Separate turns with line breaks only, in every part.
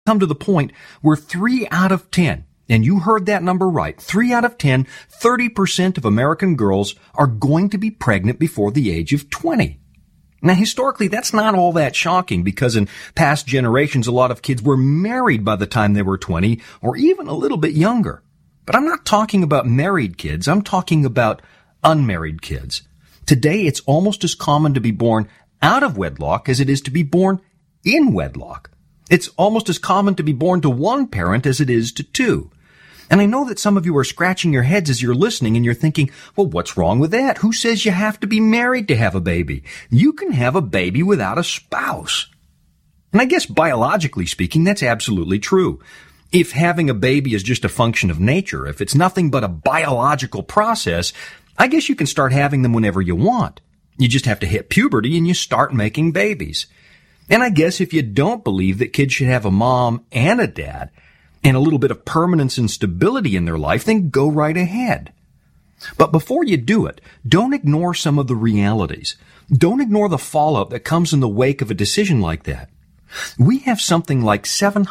come to the point where 3 out of 10, and you heard that number right, 3 out of 10, 30% of American girls are going to be pregnant before the age of 20. Now, historically, that's not all that shocking because in past generations, a lot of kids were married by the time they were 20 or even a little bit younger. But I'm not talking about married kids. I'm talking about unmarried kids. Today, it's almost as common to be born out of wedlock as it is to be born in wedlock. It's almost as common to be born to one parent as it is to two. And I know that some of you are scratching your heads as you're listening and you're thinking, well, what's wrong with that? Who says you have to be married to have a baby? You can have a baby without a spouse. And I guess biologically speaking, that's absolutely true. If having a baby is just a function of nature, if it's nothing but a biological process, I guess you can start having them whenever you want. You just have to hit puberty and you start making babies. And I guess if you don't believe that kids should have a mom and a dad, and a little bit of permanence and stability in their life, then go right ahead. But before you do it, don't ignore some of the realities. Don't ignore the fallout that comes in the wake of a decision like that. We have something like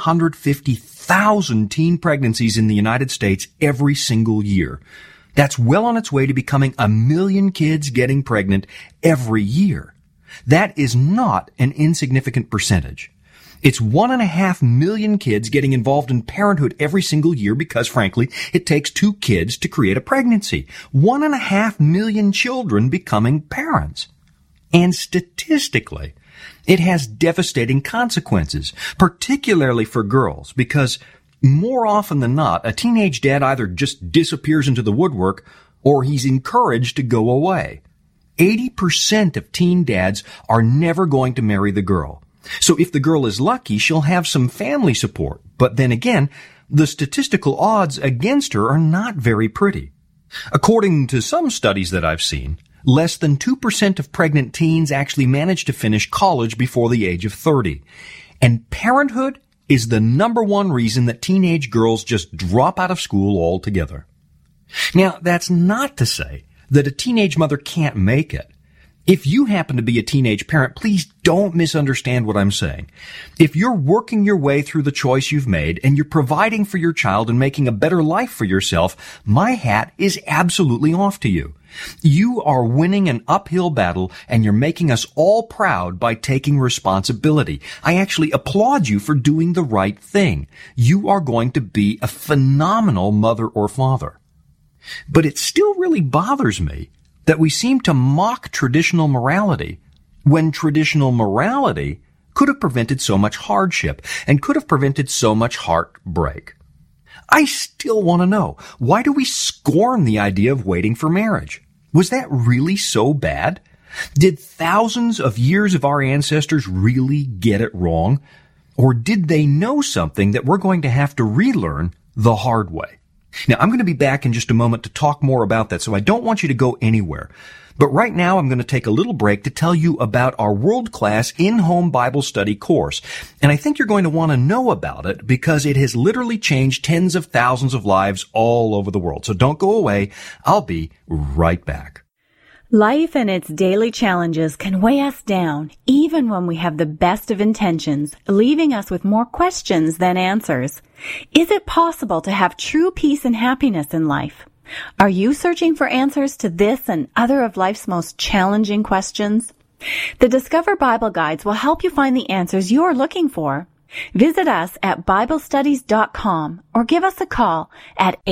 750,000 teen pregnancies in the United States every single year. That's well on its way to becoming 1 million kids getting pregnant every year. That is not an insignificant percentage. It's 1.5 million kids getting involved in parenthood every single year because, frankly, it takes 2 kids to create a pregnancy. 1.5 million children becoming parents. And statistically, it has devastating consequences, particularly for girls, because more often than not, a teenage dad either just disappears into the woodwork or he's encouraged to go away. 80% of teen dads are never going to marry the girl. So if the girl is lucky, she'll have some family support. But then again, the statistical odds against her are not very pretty. According to some studies that I've seen, less than 2% of pregnant teens actually manage to finish college before the age of 30. And parenthood is the number one reason that teenage girls just drop out of school altogether. Now, that's not to say that a teenage mother can't make it. If you happen to be a teenage parent, please don't misunderstand what I'm saying. If you're working your way through the choice you've made and you're providing for your child and making a better life for yourself, my hat is absolutely off to you. You are winning an uphill battle and you're making us all proud by taking responsibility. I actually applaud you for doing the right thing. You are going to be a phenomenal mother or father. But it still really bothers me that we seem to mock traditional morality when traditional morality could have prevented so much hardship and could have prevented so much heartbreak. I still want to know, why do we scorn the idea of waiting for marriage? Was that really so bad? Did thousands of years of our ancestors really get it wrong? Or did they know something that we're going to have to relearn the hard way? Now, I'm going to be back in just a moment to talk more about that, so I don't want you to go anywhere. But right now, I'm going to take a little break to tell you about our world-class in-home Bible study course. And I think you're going to want to know about it because it has literally changed tens of thousands of lives all over the world. So don't go away. I'll be right back.
Life and its daily challenges can weigh us down, even when we have the best of intentions, leaving us with more questions than answers. Is it possible to have true peace and happiness in life? Are you searching for answers to this and other of life's most challenging questions? The Discover Bible Guides will help you find the answers you're looking for. Visit us at BibleStudies.com or give us a call at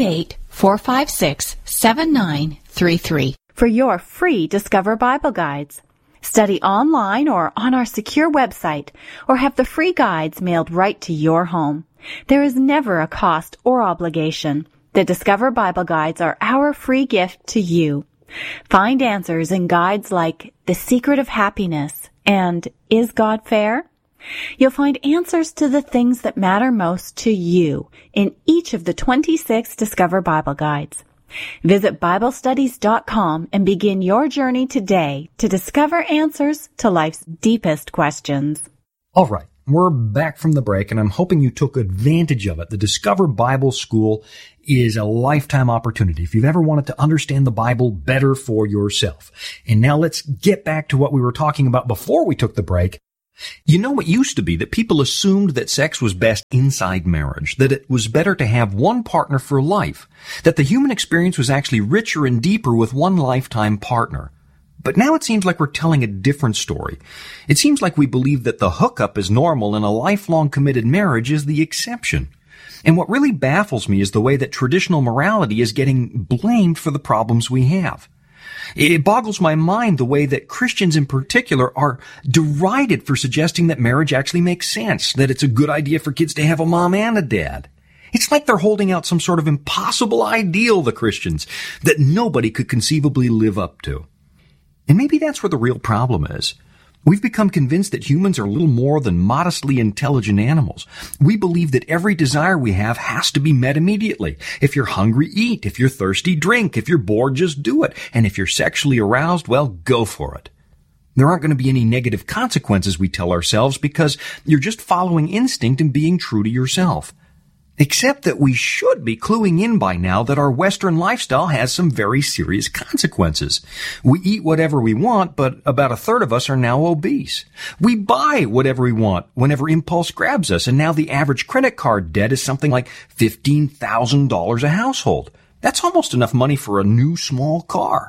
888-456-7933 for your free Discover Bible Guides. Study online or on our secure website, or have the free guides mailed right to your home. There is never a cost or obligation. The Discover Bible Guides are our free gift to you. Find answers in guides like The Secret of Happiness and Is God Fair? You'll find answers to the things that matter most to you in each of the 26 Discover Bible Guides. Visit BibleStudies.com and begin your journey today to discover answers to life's deepest questions.
All right, we're back from the break, and I'm hoping you took advantage of it. The Discover Bible School is a lifetime opportunity if you've ever wanted to understand the Bible better for yourself. And now let's get back to what we were talking about before we took the break. You know, it used to be that people assumed that sex was best inside marriage, that it was better to have one partner for life, that the human experience was actually richer and deeper with one lifetime partner. But now it seems like we're telling a different story. It seems like we believe that the hookup is normal and a lifelong committed marriage is the exception. And what really baffles me is the way that traditional morality is getting blamed for the problems we have. It boggles my mind the way that Christians in particular are derided for suggesting that marriage actually makes sense, that it's a good idea for kids to have a mom and a dad. It's like they're holding out some sort of impossible ideal, the Christians, that nobody could conceivably live up to. And maybe that's where the real problem is. We've become convinced that humans are little more than modestly intelligent animals. We believe that every desire we have has to be met immediately. If you're hungry, eat. If you're thirsty, drink. If you're bored, just do it. And if you're sexually aroused, well, go for it. There aren't going to be any negative consequences, we tell ourselves, because you're just following instinct and being true to yourself. Except that we should be cluing in by now that our Western lifestyle has some very serious consequences. We eat whatever we want, but about a third of us are now obese. We buy whatever we want whenever impulse grabs us, and now the average credit card debt is something like $15,000 a household. That's almost enough money for a new small car.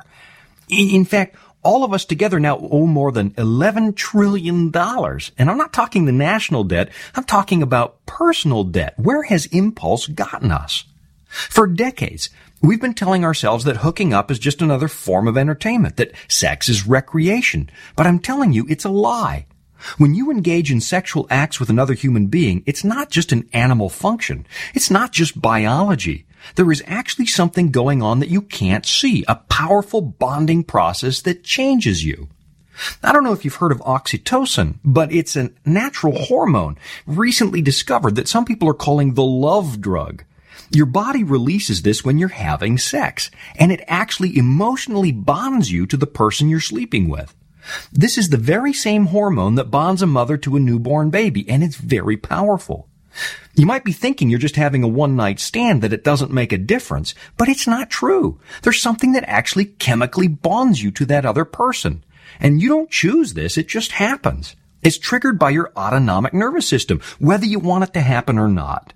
In fact, all of us together now owe more than $11 trillion. And I'm not talking the national debt. I'm talking about personal debt. Where has impulse gotten us? For decades, we've been telling ourselves that hooking up is just another form of entertainment, that sex is recreation. But I'm telling you, it's a lie. When you engage in sexual acts with another human being, it's not just an animal function. It's not just biology. There is actually something going on that you can't see, a powerful bonding process that changes you. I don't know if you've heard of oxytocin, but it's a natural hormone recently discovered that some people are calling the love drug. Your body releases this when you're having sex, and it actually emotionally bonds you to the person you're sleeping with. This is the very same hormone that bonds a mother to a newborn baby, and it's very powerful. You might be thinking you're just having a one-night stand, that it doesn't make a difference, but it's not true. There's something that actually chemically bonds you to that other person. And you don't choose this, it just happens. It's triggered by your autonomic nervous system, whether you want it to happen or not.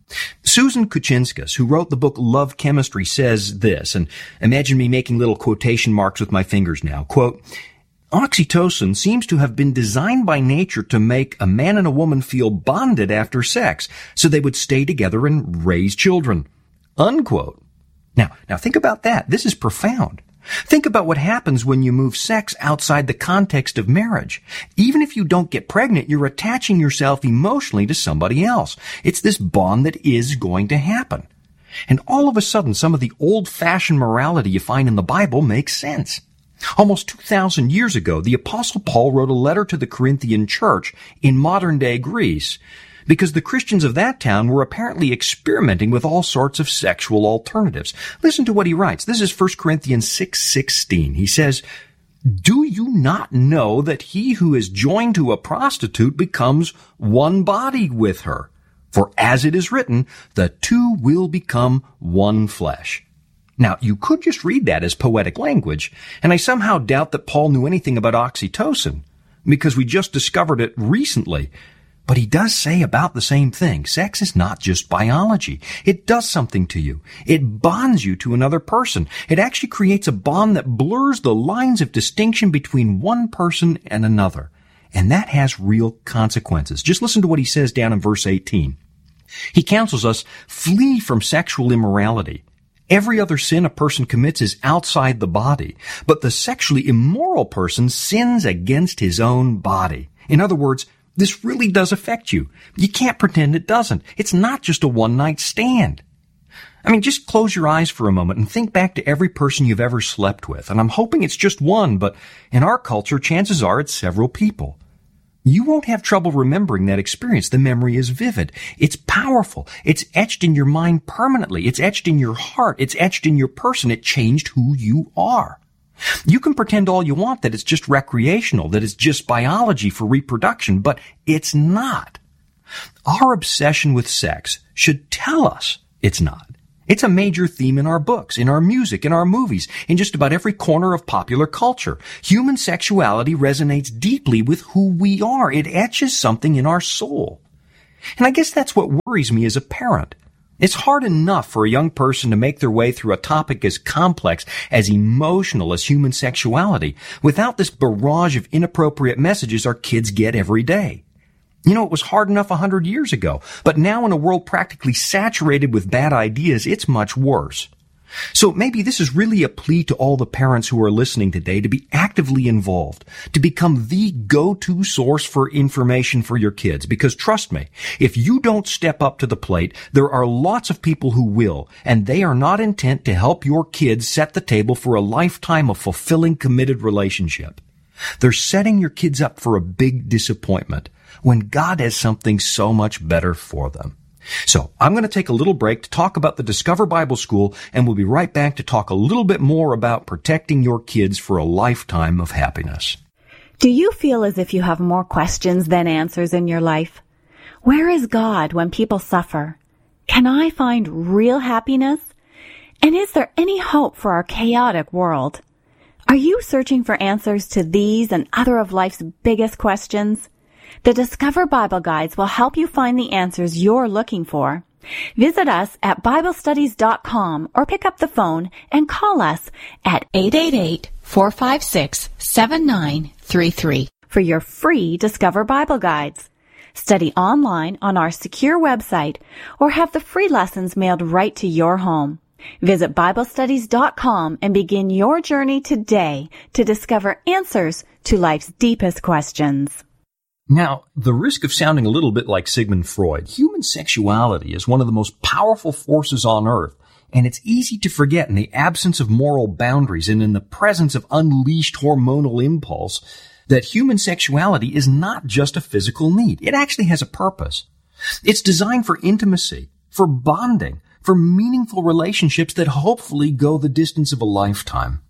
Susan Kuchinskas, who wrote the book Love Chemistry, says this, and imagine me making little quotation marks with my fingers now, quote, "Oxytocin seems to have been designed by nature to make a man and a woman feel bonded after sex, so they would stay together and raise children." Unquote. Now think about that. This is profound. Think about what happens when you move sex outside the context of marriage. Even if you don't get pregnant, you're attaching yourself emotionally to somebody else. It's this bond that is going to happen. And all of a sudden, some of the old-fashioned morality you find in the Bible makes sense. Almost 2,000 years ago, the Apostle Paul wrote a letter to the Corinthian church in modern-day Greece because the Christians of that town were apparently experimenting with all sorts of sexual alternatives. Listen to what he writes. This is 1 Corinthians 6:16. He says, "Do you not know that he who is joined to a prostitute becomes one body with her? For as it is written, the two will become one flesh." Now, you could just read that as poetic language, and I somehow doubt that Paul knew anything about oxytocin, because we just discovered it recently. But he does say about the same thing. Sex is not just biology. It does something to you. It bonds you to another person. It actually creates a bond that blurs the lines of distinction between one person and another. And that has real consequences. Just listen to what he says down in verse 18. He counsels us, flee from sexual immorality. Every other sin a person commits is outside the body, but the sexually immoral person sins against his own body. In other words, this really does affect you. You can't pretend it doesn't. It's not just a one-night stand. I mean, just close your eyes for a moment and think back to every person you've ever slept with. And I'm hoping it's just one, but in our culture, chances are it's several people. You won't have trouble remembering that experience. The memory is vivid. It's powerful. It's etched in your mind permanently. It's etched in your heart. It's etched in your person. It changed who you are. You can pretend all you want that it's just recreational, that it's just biology for reproduction, but it's not. Our obsession with sex should tell us it's not. It's a major theme in our books, in our music, in our movies, in just about every corner of popular culture. Human sexuality resonates deeply with who we are. It etches something in our soul. And I guess that's what worries me as a parent. It's hard enough for a young person to make their way through a topic as complex, as emotional as human sexuality, without this barrage of inappropriate messages our kids get every day. You know, it was hard enough 100 years ago, but now in a world practically saturated with bad ideas, it's much worse. So maybe this is really a plea to all the parents who are listening today to be actively involved, to become the go-to source for information for your kids. Because trust me, if you don't step up to the plate, there are lots of people who will, and they are not intent to help your kids set the table for a lifetime of fulfilling, committed relationship. They're setting your kids up for a big disappointment when God has something so much better for them. So I'm going to take a little break to talk about the Discover Bible School, and we'll be right back to talk a little bit more about protecting your kids for a lifetime of happiness.
Do you feel as if you have more questions than answers in your life? Where is God when people suffer? Can I find real happiness? And is there any hope for our chaotic world? Are you searching for answers to these and other of life's biggest questions? The Discover Bible Guides will help you find the answers you're looking for. Visit us at BibleStudies.com or pick up the phone and call us at 888-456-7933 for your free Discover Bible Guides. Study online on our secure website or have the free lessons mailed right to your home. Visit BibleStudies.com and begin your journey today to discover answers to life's deepest questions.
Now, the risk of sounding a little bit like Sigmund Freud, human sexuality is one of the most powerful forces on earth, and it's easy to forget in the absence of moral boundaries and in the presence of unleashed hormonal impulse that human sexuality is not just a physical need. It actually has a purpose. It's designed for intimacy, for bonding, for meaningful relationships that hopefully go the distance of a lifetime.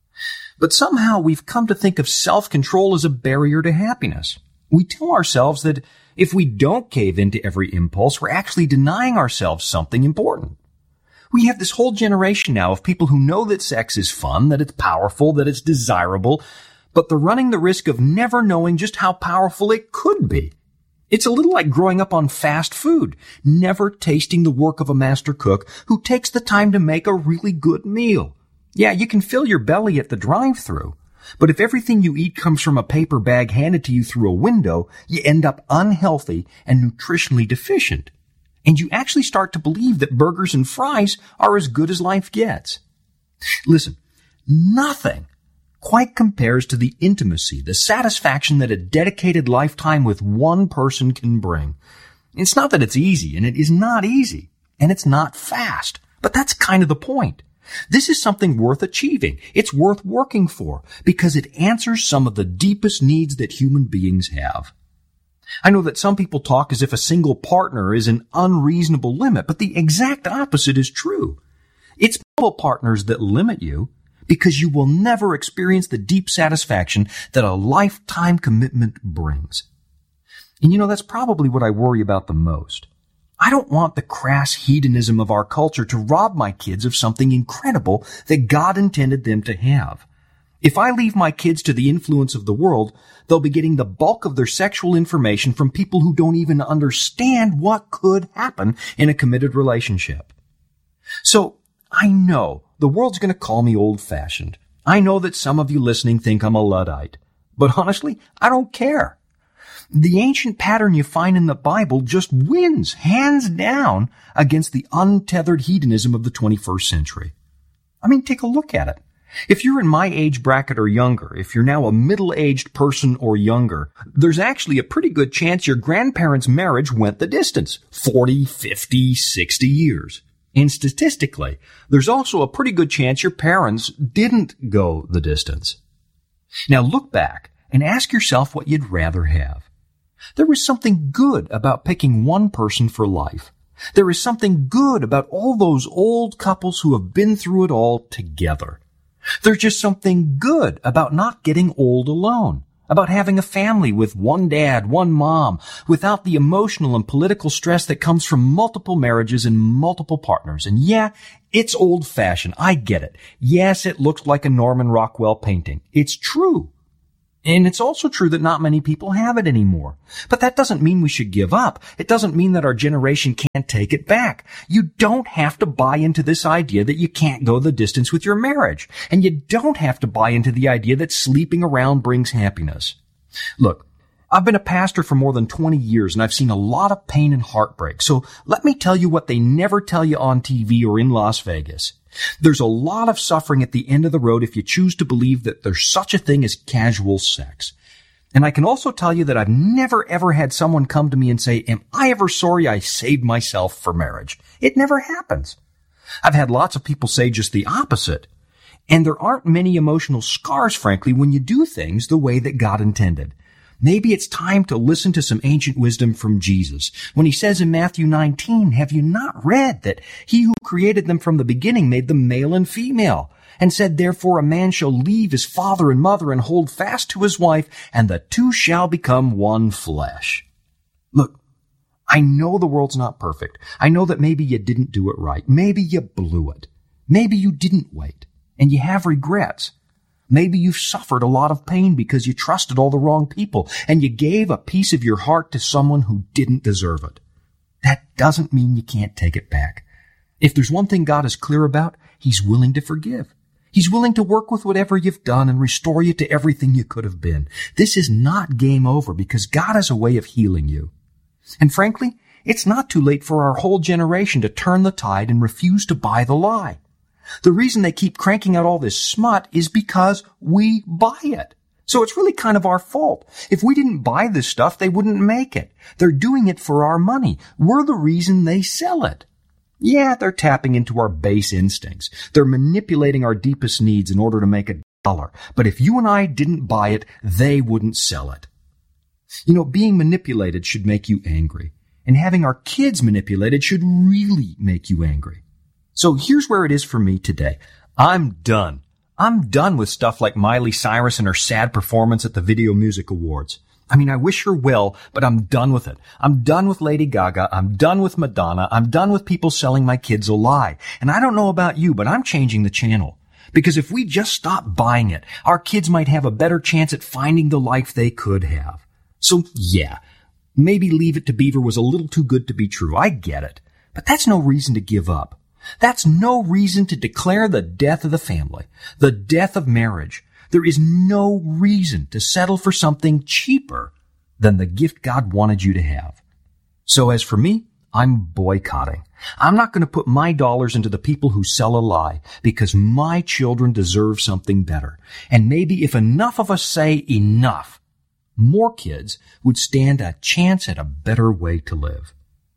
But somehow we've come to think of self-control as a barrier to happiness. We tell ourselves that if we don't cave into every impulse, we're actually denying ourselves something important. We have this whole generation now of people who know that sex is fun, that it's powerful, that it's desirable, but they're running the risk of never knowing just how powerful it could be. It's a little like growing up on fast food, never tasting the work of a master cook who takes the time to make a really good meal. Yeah, you can fill your belly at the drive-thru, but if everything you eat comes from a paper bag handed to you through a window, you end up unhealthy and nutritionally deficient. And you actually start to believe that burgers and fries are as good as life gets. Listen, nothing quite compares to the intimacy, the satisfaction that a dedicated lifetime with one person can bring. It's not that it's easy, and it is not easy, and it's not fast, but that's kind of the point. This is something worth achieving. It's worth working for because it answers some of the deepest needs that human beings have. I know that some people talk as if a single partner is an unreasonable limit, but the exact opposite is true. It's multiple partners that limit you because you will never experience the deep satisfaction that a lifetime commitment brings. And you know, that's probably what I worry about the most. I don't want the crass hedonism of our culture to rob my kids of something incredible that God intended them to have. If I leave my kids to the influence of the world, they'll be getting the bulk of their sexual information from people who don't even understand what could happen in a committed relationship. So, I know the world's going to call me old-fashioned. I know that some of you listening think I'm a Luddite. But honestly, I don't care. The ancient pattern you find in the Bible just wins, hands down, against the untethered hedonism of the 21st century. I mean, take a look at it. If you're in my age bracket or younger, if you're now a middle-aged person or younger, there's actually a pretty good chance your grandparents' marriage went the distance, 40, 50, 60 years. And statistically, there's also a pretty good chance your parents didn't go the distance. Now look back and ask yourself what you'd rather have. There was something good about picking one person for life. There is something good about all those old couples who have been through it all together. There's just something good about not getting old alone, about having a family with one dad, one mom, without the emotional and political stress that comes from multiple marriages and multiple partners. And yeah, it's old-fashioned. I get it. Yes, it looks like a Norman Rockwell painting. It's true. And it's also true that not many people have it anymore. But that doesn't mean we should give up. It doesn't mean that our generation can't take it back. You don't have to buy into this idea that you can't go the distance with your marriage. And you don't have to buy into the idea that sleeping around brings happiness. Look, I've been a pastor for more than 20 years, and I've seen a lot of pain and heartbreak. So let me tell you what they never tell you on TV or in Las Vegas. There's a lot of suffering at the end of the road if you choose to believe that there's such a thing as casual sex. And I can also tell you that I've never ever had someone come to me and say, am I ever sorry I saved myself for marriage? It never happens. I've had lots of people say just the opposite. And there aren't many emotional scars, frankly, when you do things the way that God intended. Maybe it's time to listen to some ancient wisdom from Jesus when he says in Matthew 19, have you not read that he who created them from the beginning made them male and female, and said, therefore a man shall leave his father and mother and hold fast to his wife, and the two shall become one flesh. Look, I know the world's not perfect. I know that maybe you didn't do it right. Maybe you blew it. Maybe you didn't wait, and you have regrets. Maybe you've suffered a lot of pain because you trusted all the wrong people and you gave a piece of your heart to someone who didn't deserve it. That doesn't mean you can't take it back. If there's one thing God is clear about, he's willing to forgive. He's willing to work with whatever you've done and restore you to everything you could have been. This is not game over because God has a way of healing you. And frankly, it's not too late for our whole generation to turn the tide and refuse to buy the lie. The reason they keep cranking out all this smut is because we buy it. So it's really kind of our fault. If we didn't buy this stuff, they wouldn't make it. They're doing it for our money. We're the reason they sell it. Yeah, they're tapping into our base instincts. They're manipulating our deepest needs in order to make $1. But if you and I didn't buy it, they wouldn't sell it. You know, being manipulated should make you angry. And having our kids manipulated should really make you angry. So here's where it is for me today. I'm done. I'm done with stuff like Miley Cyrus and her sad performance at the Video Music Awards. I mean, I wish her well, but I'm done with it. I'm done with Lady Gaga. I'm done with Madonna. I'm done with people selling my kids a lie. And I don't know about you, but I'm changing the channel. Because if we just stop buying it, our kids might have a better chance at finding the life they could have. So yeah, maybe Leave It to Beaver was a little too good to be true. I get it. But that's no reason to give up. That's no reason to declare the death of the family, the death of marriage. There is no reason to settle for something cheaper than the gift God wanted you to have. So as for me, I'm boycotting. I'm not going to put my dollars into the people who sell a lie because my children deserve something better. And maybe if enough of us say enough, more kids would stand a chance at a better way to live.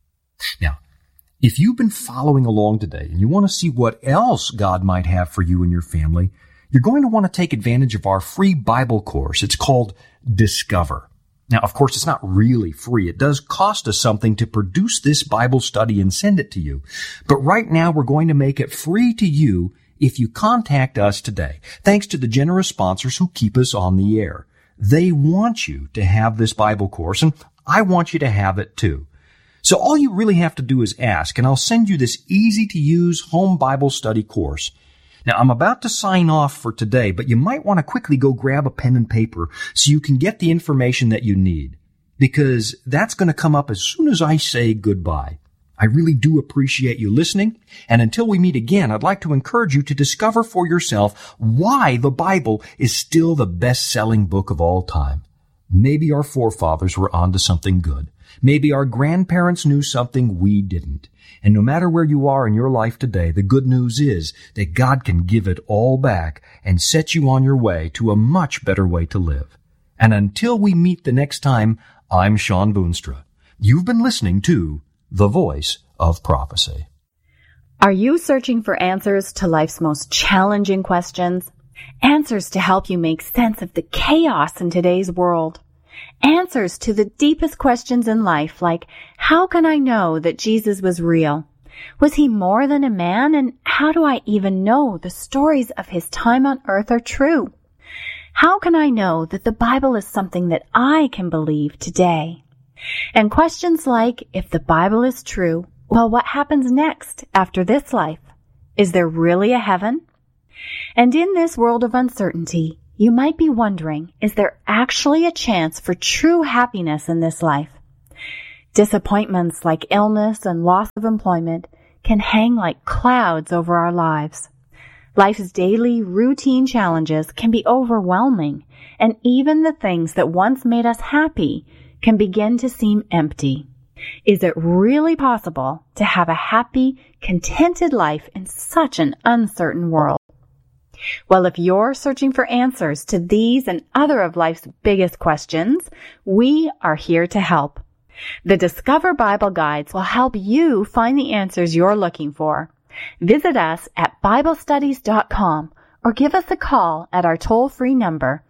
Now, if you've been following along today and you want to see what else God might have for you and your family, you're going to want to take advantage of our free Bible course. It's called Discover. Now, of course, it's not really free. It does cost us something to produce this Bible study and send it to you. But right now, we're going to make it free to you if you contact us today, thanks to the generous sponsors who keep us on the air. They want you to have this Bible course, and I want you to have it too. So all you really have to do is ask, and I'll send you this easy-to-use home Bible study course. Now, I'm about to sign off for today, but you might want to quickly go grab a pen and paper so you can get the information that you need, because that's going to come up as soon as I say goodbye. I really do appreciate you listening, and until we meet again, I'd like to encourage you to discover for yourself why the Bible is still the best-selling book of all time. Maybe our forefathers were onto something good. Maybe our grandparents knew something we didn't. And no matter where you are in your life today, the good news is that God can give it all back and set you on your way to a much better way to live. And until we meet the next time, I'm Sean Boonstra. You've been listening to The Voice of Prophecy.
Are you searching for answers to life's most challenging questions? Answers to help you make sense of the chaos in today's world. Answers to the deepest questions in life, like, how can I know that Jesus was real? Was he more than a man? And how do I even know the stories of his time on earth are true? How can I know that the Bible is something that I can believe today? And questions like, if the Bible is true, well, what happens next after this life? Is there really a heaven? And in this world of uncertainty, you might be wondering, is there actually a chance for true happiness in this life? Disappointments like illness and loss of employment can hang like clouds over our lives. Life's daily routine challenges can be overwhelming, and even the things that once made us happy can begin to seem empty. Is it really possible to have a happy, contented life in such an uncertain world? Well, if you're searching for answers to these and other of life's biggest questions, we are here to help. The Discover Bible Guides will help you find the answers you're looking for. Visit us at BibleStudies.com or give us a call at our toll-free number,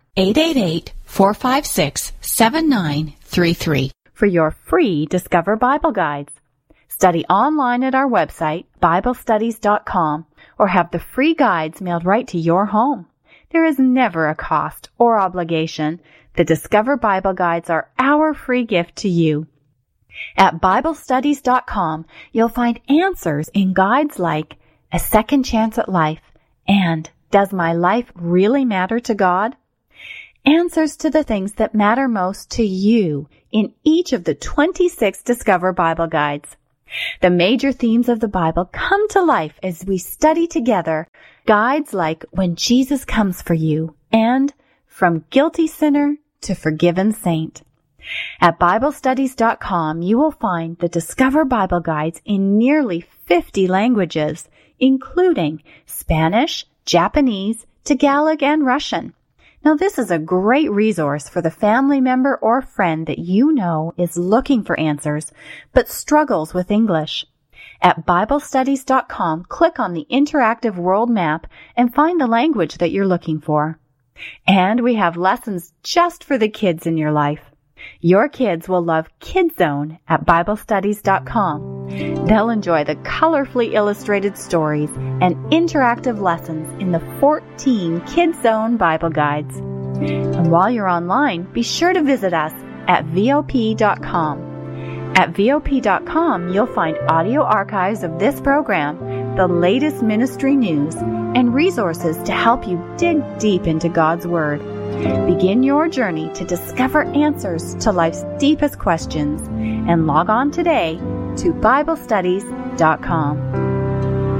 888-456-7933,
for your free Discover Bible Guides. Study online at our website, BibleStudies.com, or have the free guides mailed right to your home. There is never a cost or obligation. The Discover Bible Guides are our free gift to you. At BibleStudies.com, you'll find answers in guides like A Second Chance at Life and Does My Life Really Matter to God? Answers to the things that matter most to you in each of the 26 Discover Bible Guides. The major themes of the Bible come to life as we study together guides like When Jesus Comes for You and From Guilty Sinner to Forgiven Saint. At BibleStudies.com, you will find the Discover Bible Guides in nearly 50 languages, including Spanish, Japanese, Tagalog, and Russian. Now, this is a great resource for the family member or friend that you know is looking for answers but struggles with English. At BibleStudies.com, click on the interactive world map and find the language that you're looking for. And we have lessons just for the kids in your life. Your kids will love Kid Zone at BibleStudies.com. They'll enjoy the colorfully illustrated stories and interactive lessons in the 14 Kid Zone Bible Guides. And while you're online, be sure to visit us at VOP.com. At VOP.com, you'll find audio archives of this program, the latest ministry news, and resources to help you dig deep into God's Word. Begin your journey to discover answers to life's deepest questions and log on today to BibleStudies.com.